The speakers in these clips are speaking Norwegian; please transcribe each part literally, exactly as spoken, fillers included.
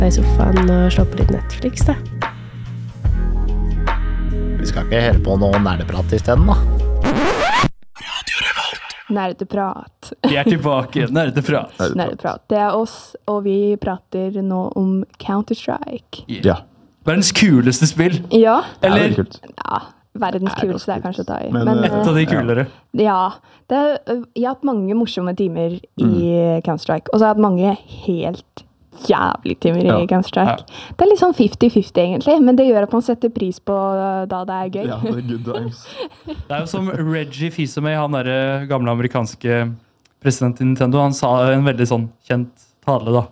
deg i sofaen og slå på litt Netflix, da. Vi skal ikke høre på noe nerdeprat i stedet, da. Nerdeprat. Vi er tilbake, nerdeprat. Nerdeprat. Det er oss, og vi prater nå om Counter-Strike. Ja. Verdens kuleste spill. Ja. Eller Det er kult. Ja, verdens Det er kuleste er ganske kanskje å ta i. Men, Men, eh, et av de kulere. ja, det er, jeg har hatt mange morsomme timer i Counter-Strike, og så har jeg hatt mange helt jævlig timer Ja. i Counter-Strike. Det er litt sånn fifty-fifty egentlig, men det gjør at man setter pris på da det er gøy. Ja, det er good times. Det er jo som Reggie Fils-Aimé, han der gamle amerikanske president i Nintendo, han sa en veldig sånn kjent tale da.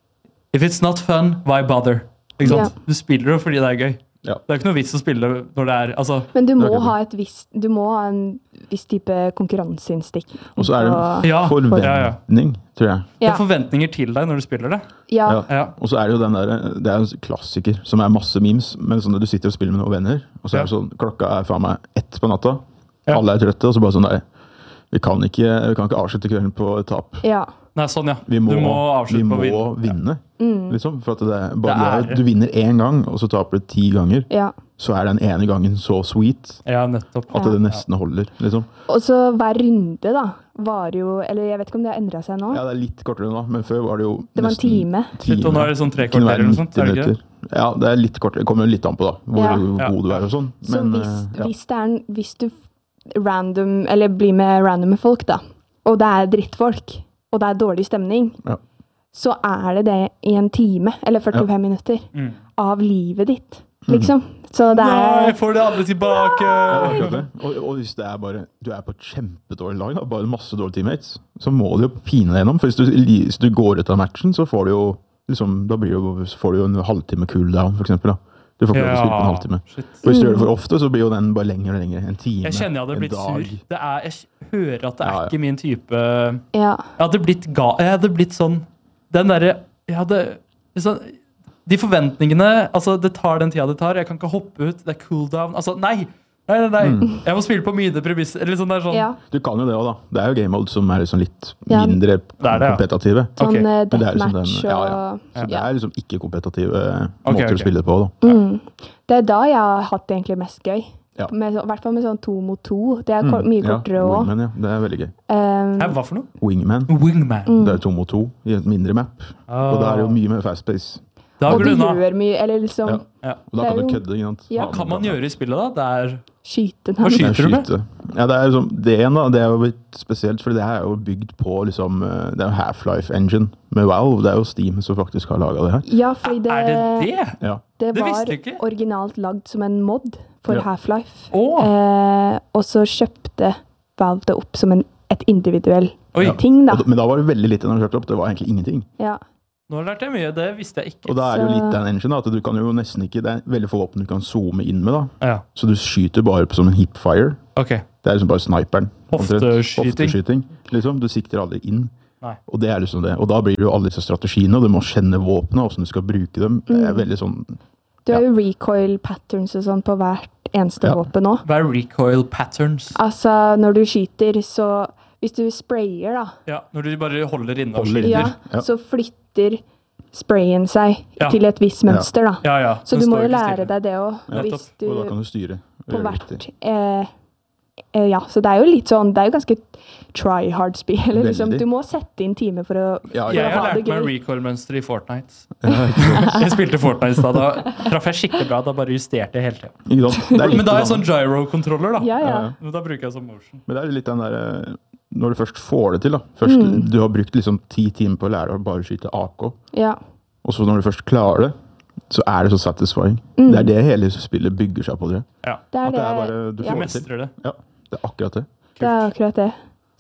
If it's not fun, why bother? Ikke sant? Ja. Du spiller jo fordi det er gøy. Ja. Det er ikke noe vits å spille når det er, altså... Men du Det må er ikke ha et visst, du må ha en viss type konkurranseinstinkt. Og så er det Og- en Ja. forventning, tror jeg. Det ja, er forventninger til deg når du spiller det. ja, Ja. Ja. Og så er det jo den der, det er jo en klassiker, som er masse memes, men sånn at du sitter og spiller med noen venner, og så er det Ja. sånn, klokka er faen meg ett på natta, Ja. alle er trøtte, og så bare sånn, nei, vi kan ikke, vi kan ikke avslutte kvelden på et tap. ja. Nei, sånn ja. Vi må, du må avslutte vi på må å vinne. vinne, Mm, liksom, for at det er, bare, Det er- det er, du vinner en gang, og så taper du ti ganger, ja. så er den ene gangen så sweet, Ja, nettopp. at Ja. det nesten holder, liksom. Og så hver runde da, var jo, eller jeg vet ikke om det har endret seg nå, Ja, det er litt kortere nå, men før var det jo det var en time. Slutt, og nå er det sånn tre Kunne kvarter være eller noe sånt, nitti er det ikke det? minutter. Ja, det er litt kortere. Det kommer jo litt an på da, hvor Ja. god Ja. du er og sånn. Så Men, hvis, eh, ja. hvis, det er en, hvis du random, eller blir med random folk da, og det er drittfolk, og det er dårlig stemning, Ja. så er det det i en time, eller førtifem minutter, Mm. av livet ditt, liksom. Så det Nei, er... jeg får det aldri tilbake! Ja, akkurat det. Og, og hvis det er bare, du er på et kjempedårlig lag, da, bare masse dårlige teammates, så må du jo pine deg gjennom. For hvis du, hvis du går ut av matchen, så får du jo, liksom, da blir det jo, så får du jo en halvtime cooldown, for eksempel. Da. Du får ikke lov til å spille på en halvtime. shit. Og hvis du gjør det for ofte, så blir jo den bare lenger og lenger. En time, Jeg kjenner jeg hadde en blitt dag. sur. Det er, jeg hører at det er Ja, ja. ikke min type... Ja, Jeg hadde blitt ga... Jeg hadde blitt sånn... Den derre... Jeg hadde... Sånn, de forventningene... Altså, det tar den tida det tar. Jeg kan ikke hoppe ut. Det er cooldown. Altså, nei! Nei, nei, nei. Mm. Jeg må spille på mine premisser. Eller sånn, det er sånn... ja. Du kan jo det også, da. Det er jo game mode som er liksom litt Ja. mindre det, ja. kompetative. Sånn Ok. eh, Men det er liksom deathmatch den- ja, ja. og... Så det Ja. er liksom ikke kompetative Ok, måter ok. å spille det på, da. Mm. Det er da jeg har hatt det egentlig mest gøy. Ja. Med, så- I hvert fall med sånn to mot to. Det er kort, mye Mm, ja, kortere også. Wingman, ja. Det er veldig gøy. Um, Hæ, hva for noe? Wingman. Wingman. Mm. Det er to mot to i et mindre map. Og da er det jo mye mer fast pace. Da og går du det unna. gjør mye, eller liksom Ja. Ja. Og da Det er kan du jo- kødde, ikke sant? Ja. Hva kan man gjøre i spillet da? Det er... skyte Hva dem. skyter du med? Skyte. Ja, det er liksom, det igjen da, det er jo litt spesielt, for det her er jo bygd på liksom, eh, det er jo Half-Life Engine med WoW. Det er jo Steam som faktisk har laget det her. Ja, fordi det, Er det det? Ja. det Det var visste jeg ikke. originalt lagd som en mod for Ja. Half-Life. Åh! Eh, og så kjøpte Valve det opp som en, et individuell Oi, Ja. ting, da. Og, men da var det veldig lite når du kjørte opp. Det var egentlig ingenting. Ja. nå lærte jeg mye. Det visste jeg ikke. Og da er det jo Så- litt den engine da, at du kan jo nesten ikke, det er veldig få våpen du kan zoome inn med da. Ja, Så du skyter bare på som en hipfire. ok. Det er liksom bare sniperen. omtrent. Hofteskyting. Hofteskyting, liksom. Du sikter aldri inn. Nei. Og det er liksom det. Og da blir det jo alle disse strategiene, og du må kjenne våpnene, hvordan du skal bruke dem. Det er veldig sånn, Du har jo recoil patterns og sånn på hvert eneste Ja. våpen nå. Hva er recoil patterns? Altså, når du skyter, så hvis du sprayer, da, Ja, når du bare holder inne og Holder skyter. ja, Ja. så flytter sprayen seg Ja. til et visst mønster, da. Ja, ja. Så Den du må står jo ikke lære stille. deg det òg. Ja, Hvis topp. du og da kan du styre. og på gjøre hvert riktig. eh, eh, Ja, så det er jo litt sånn Det er jo ganske try hard-spill. Eller liksom, Veldig. du må sette inn timer for å, Ja, for Jeg å har ha det lært meg gøy. recoil-mønster i Fortnite. Ja, ikke sant? Jeg spilte Fortnite i stad, da traff jeg skikkelig bra. Da bare justerte jeg hele tiden. Ikke sant? Det er litt Men da er jeg det sånn samme. gyro-controller, da. Ja, ja. Ja, ja. Men da bruker jeg sånn motion. Men det er litt den der, eh, når du først får det til da. Først, Mm. Du har brukt liksom ti timer på å lære å bare skyte A K. Ja. Og så når du først klarer det, så er det så satisfying. Mm. Det er det hele spillet bygger seg på, det. Ja, Det er At det. det er bare, du Ja. får jeg det til. mestrer det. Ja, det er akkurat det. Det er akkurat det.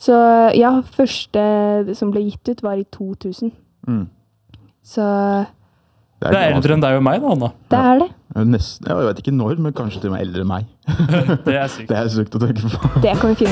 Så ja, første som ble gitt ut, var i to tusen. Mm. Så Det er eldre enn deg og meg, da, Anna. det er det. Jeg, nesten, ja, jeg vet ikke når, men kanskje til og med eldre enn meg. Det er sykt. Det er sykt å tenke på. Det kan vi finne